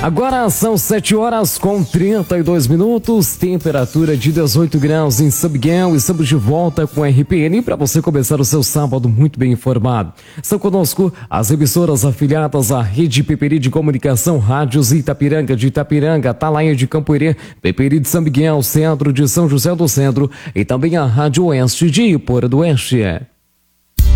Agora são 7h32, temperatura de 18 graus em São Miguel. Estamos de volta com a RPN para você começar o seu sábado muito bem informado. São conosco as emissoras afiliadas à Rede Peperi de Comunicação, Rádios Itapiranga de Itapiranga, Atalaia de Campoerê, Peperi de São Miguel, Centro de São José do Centro e também a Rádio Oeste de Iporã do Oeste.